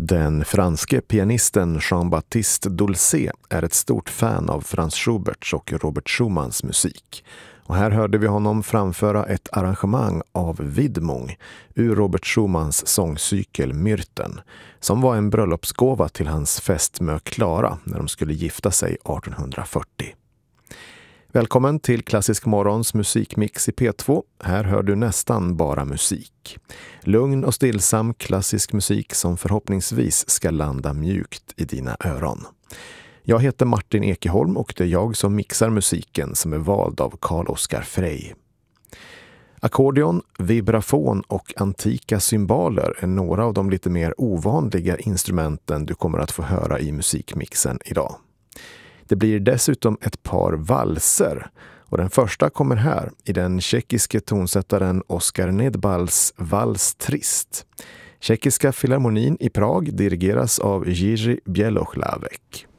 Den franske pianisten Jean-Baptiste Dolcet är ett stort fan av Franz Schuberts och Robert Schumans musik. Och här hörde vi honom framföra ett arrangemang av Widmung ur Robert Schumans sångcykel Myrten, som var en bröllopsgåva till hans fästmö Clara när de skulle gifta sig 1840. Välkommen till Klassisk Morgons musikmix i P2. Här hör du nästan bara musik. Lugn och stillsam klassisk musik som förhoppningsvis ska landa mjukt i dina öron. Jag heter Martin Ekeholm och det är jag som mixar musiken som är vald av Carl Oskar Frey. Ackordeon, vibrafon och antika cymbaler är några av de lite mer ovanliga instrumenten du kommer att få höra i musikmixen idag. Det blir dessutom ett par valser och den första kommer här i den tjeckiske tonsättaren Oskar Nedbals Vals Trist. Tjeckiska filharmonin i Prag dirigeras av Jiří Bělohlavek.